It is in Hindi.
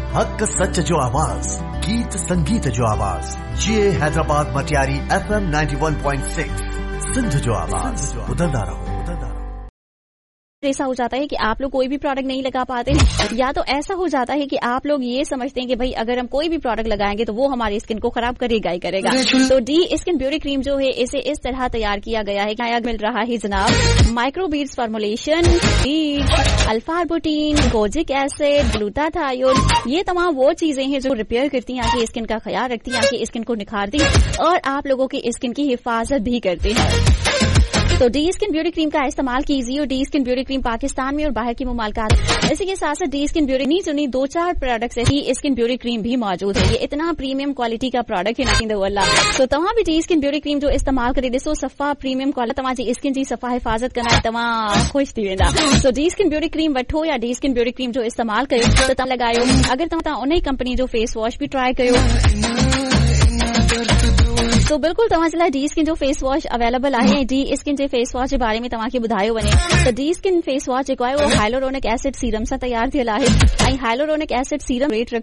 हक सच जो आवाज, गीत संगीत जो आवाज, ये हैदराबाद मटियारी FM 91.6 सिंध जो आवाज, बदलता रहो। ऐसा हो जाता है कि आप लोग कोई भी प्रोडक्ट नहीं लगा पाते, या तो ऐसा हो जाता है कि आप लोग ये समझते हैं कि भाई अगर हम कोई भी प्रोडक्ट लगाएंगे तो वो हमारी स्किन को खराब करेगा ही करेगा। तो डी स्किन ब्यूटी क्रीम जो है इसे इस तरह तैयार किया गया है, नया मिल रहा है जनाब microbeads formulation, alpha-arbutin, kojic acid, glutathione, ये तमाम वो चीजें हैं जो रिपेयर करती हैं आपकी स्किन का ख्याल रखती हैं, आपकी स्किन को निखारती हैं और आप लोगों की स्किन की हिफाजत भी करती हैं। तो डी स्किन ब्यूटी क्रीम का इस्तेमाल कीजिए और D skin beauty cream Pakistan में और बाहर की मुमालिकात। इसी के साथ साथ डी स्किन ब्यूटी नहीं चुनी 2-4 प्रोडक्ट्स है, डी स्किन ब्यूटी क्रीम भी मौजूद है। ये इतना प्रीमियम क्वालिटी का प्रोडक्ट है ना, तो तमाम भी डी स्किन ब्यूटी क्रीम जो इस्तेमाल करे ॾिसो सफ़ा प्रीमियम क्वालिटी तव्हांजी स्किन जी सफ़ा हिफाजत कंदा तव्हां खुश थी वेंदा। तो डी स्किन ब्यूटी क्रीम वठो या डी स्किन ब्यूटी क्रीम जो इस्तेमाल कयो त तव्हां लॻायो। अगर तव्हां उन ई कंपनी जो फेस वॉश भी ट्राई कयो तो बिल्कुल तव्हांजे लाइ डी स्किन जो फेस वॉश अवेलेबल आहे। डी स्किन जे फेस वॉश जे बारे में तव्हांखे ॿुधायो वञे त डी स्किन फेस वॉश जेको आहे उहो हाइलोरोनिक एसिड सीरम सां तैयार थियल आहे ऐं हाइलोरोनिक एसिड सीरम रेट